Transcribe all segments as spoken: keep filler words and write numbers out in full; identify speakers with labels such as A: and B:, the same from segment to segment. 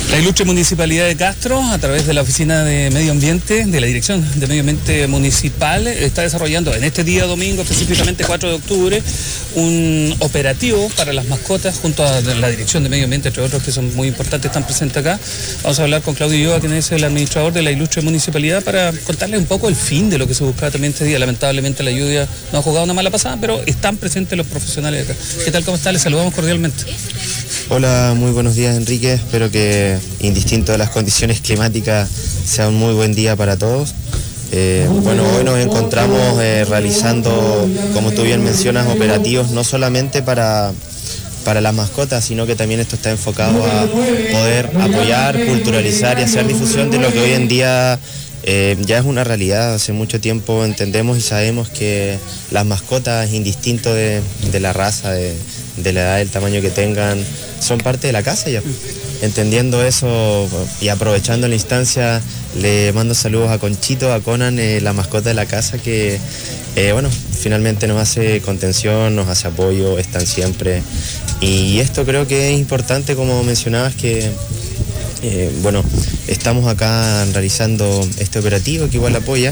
A: La ilustre Municipalidad de Castro, a través de la Oficina de Medio Ambiente, de la Dirección de Medio Ambiente Municipal, está desarrollando en este día domingo, específicamente cuatro de octubre, un operativo para las mascotas junto a la Dirección de Medio Ambiente, entre otros que son muy importantes, están presentes acá. Vamos a hablar con Claudio Ulloa, quien es el administrador de la ilustre Municipalidad, para contarles un poco el fin de lo que se buscaba también este día. Lamentablemente la lluvia nos ha jugado una mala pasada, pero están presentes los profesionales de acá. ¿Qué tal? ¿Cómo está? Les saludamos cordialmente.
B: Hola, muy buenos días, Enrique. Espero que, indistinto de las condiciones climáticas, sea un muy buen día para todos. Eh, bueno, hoy nos encontramos eh, realizando, como tú bien mencionas, operativos no solamente para, para las mascotas, sino que también esto está enfocado a poder apoyar, culturalizar y hacer difusión de lo que hoy en día eh, ya es una realidad. Hace mucho tiempo entendemos y sabemos que las mascotas, indistinto de, de la raza, de, de la edad, del tamaño que tengan, son parte de la casa ya. Entendiendo eso y aprovechando la instancia, le mando saludos a Conchito, a Conan, eh, la mascota de la casa, que eh, bueno, finalmente nos hace contención, nos hace apoyo, están siempre. Y esto creo que es importante, como mencionabas, que eh, bueno, estamos acá realizando este operativo que igual apoya,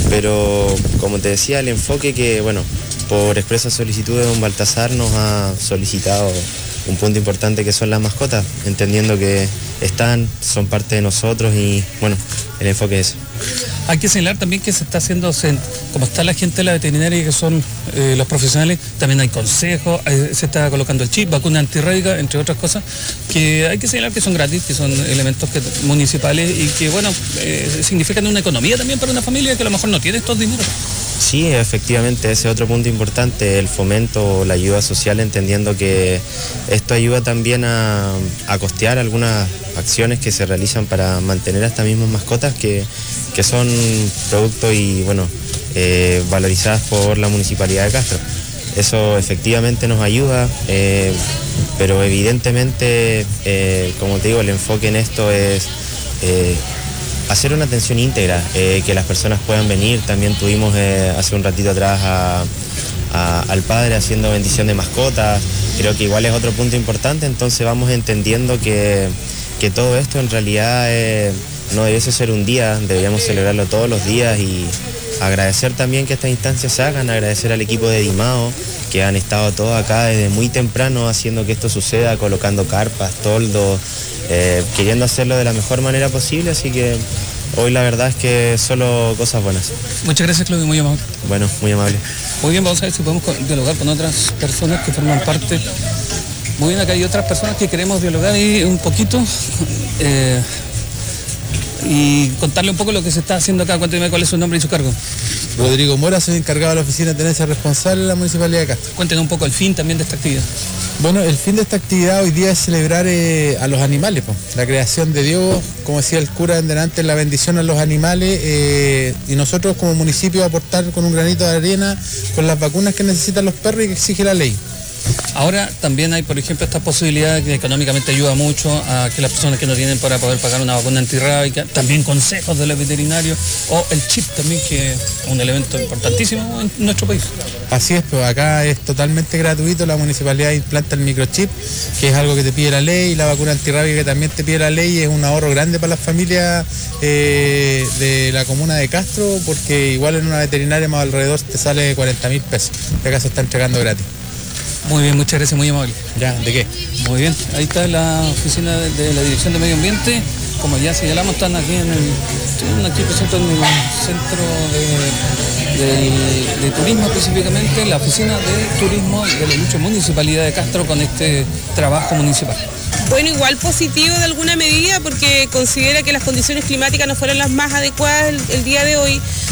B: pero como te decía, el enfoque que, bueno, por expresa solicitud de don Baltasar nos ha solicitado un punto importante, que son las mascotas, entendiendo que están, son parte de nosotros y bueno, el enfoque es.
A: Hay que señalar también que se está haciendo, como está la gente de la veterinaria, que son eh, los profesionales, también hay consejos, eh, se está colocando el chip, vacuna antirrábica, entre otras cosas, que hay que señalar que son gratis, que son elementos que, municipales y que bueno, eh, significan una economía también para una familia que a lo mejor no tiene estos dineros.
B: Sí, efectivamente, ese es otro punto importante, el fomento, la ayuda social, entendiendo que esto ayuda también a, a costear algunas acciones que se realizan para mantener a estas mismas mascotas que, que son producto y bueno, eh, valorizadas por la Municipalidad de Castro. Eso efectivamente nos ayuda, eh, pero evidentemente, eh, como te digo, el enfoque en esto es Eh, hacer una atención íntegra, eh, que las personas puedan venir. También tuvimos eh, hace un ratito atrás a, a, al padre haciendo bendición de mascotas. Creo que igual es otro punto importante, entonces vamos entendiendo que, que todo esto en realidad eh, no debiese ser un día, deberíamos celebrarlo todos los días y agradecer también que estas instancias se hagan, agradecer al equipo de Dimao, que han estado todos acá desde muy temprano haciendo que esto suceda, colocando carpas, toldos, eh, queriendo hacerlo de la mejor manera posible, así que hoy la verdad es que solo cosas buenas.
A: Muchas gracias, Claudio, muy amable.
B: Bueno, muy amable.
A: Muy bien, vamos a ver si podemos dialogar con otras personas que forman parte. Muy bien, acá hay otras personas que queremos dialogar y un poquito eh, y contarle un poco lo que se está haciendo acá. Cuénteme cuál es su nombre y su cargo.
C: Rodrigo Mora, soy encargado de la Oficina de Tenencia Responsable de la Municipalidad de Castro.
A: Cuéntenos un poco el fin también de esta actividad.
C: Bueno, el fin de esta actividad hoy día es celebrar eh, a los animales, pues, la creación de Dios, como decía el cura en delante, la bendición a los animales, eh, y nosotros como municipio aportar con un granito de arena con las vacunas que necesitan los perros y que exige la ley.
A: Ahora también hay, por ejemplo, esta posibilidad que económicamente ayuda mucho a que las personas que no tienen para poder pagar una vacuna antirrábica, también consejos de los veterinarios, o el chip también, que es un elemento importantísimo en nuestro país.
C: Así es, pues acá es totalmente gratuito, la municipalidad implanta el microchip, que es algo que te pide la ley, y la vacuna antirrábica que también te pide la ley, y es un ahorro grande para las familias eh, de la comuna de Castro, porque igual en una veterinaria más alrededor te sale cuarenta mil pesos, que acá se está entregando gratis.
A: Muy bien, muchas gracias, muy amable.
C: Ya, ¿de qué?
A: Muy bien, ahí está la oficina de, de la Dirección de Medio Ambiente. Como ya señalamos, están aquí en el, están aquí presentes en el centro de, de, de turismo, específicamente la oficina de turismo de la ilustre Municipalidad de Castro, con este trabajo municipal.
D: Bueno, igual positivo de alguna medida, porque considera que las condiciones climáticas no fueron las más adecuadas el, el día de hoy,